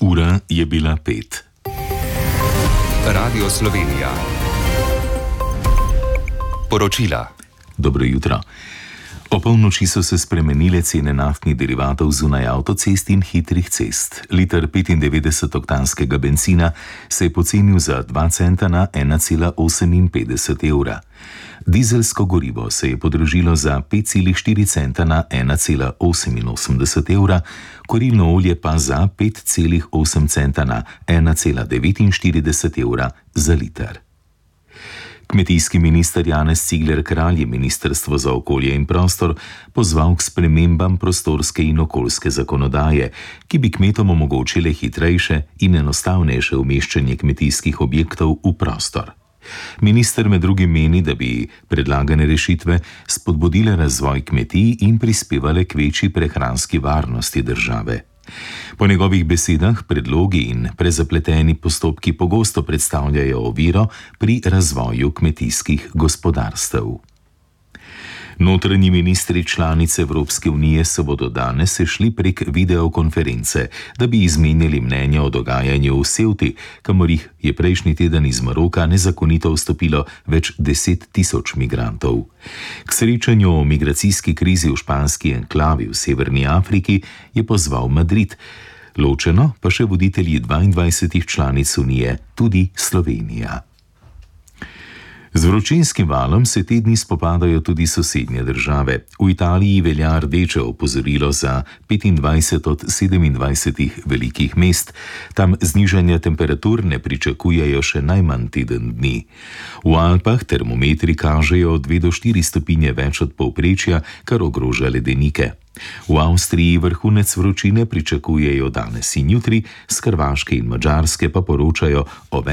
Ura je bila 5. Radio Slovenija. Poročila. Dobro jutro. O polnoči so se spremenile cene naftnih derivatov zunaj avtocest in hitrih cest. Liter 95-oktanskega bencina se je pocenil za 2 centa na 1,58 evra. Dizelsko gorivo se je podražilo za 5,4 centa na 1,88 evra, kurilno olje pa za 5,8 centa na 1,49 evra za liter. Kmetijski minister Janez Cigler Kralj je Ministrstvo za okolje in prostor pozval k spremembam prostorske in okoljske zakonodaje, ki bi kmetom omogočile hitrejše in enostavnejše umeščanje kmetijskih objektov v prostor. Minister med drugim meni, da bi predlagane rešitve spodbudile razvoj kmetij in prispevale k večji prehranski varnosti države. Po njegovih besedah predlogi in prezapleteni postopki pogosto predstavljajo oviro pri razvoju kmetijskih gospodarstev. Notranji ministri članic Evropske unije se bodo danes sešli prek videokonference, da bi izmenjali mnenja o dogajanju v Ceuti, kamor jih je prejšnji teden iz Maroka nezakonito vstopilo več 10.000 migrantov. K srečanju o migracijski krizi v španski enklavi v Severni Afriki je pozval Madrid, ločeno pa še voditelji 22 članic Unije, tudi Slovenija. Z vročinskim valom se te dni spopadajo tudi sosednje države. V Italiji velja rdeče opozorilo za 25 od 27 velikih mest. Tam znižanja temperatur ne pričakujejo še najmanj teden dni. V Alpah termometri kažejo 2 do 4 stopinje več od povprečja, kar ogroža ledenike. V Avstriji vrhunec vročine pričakujejo danes in jutri, s Hrvaške in Madžarske pa poročajo o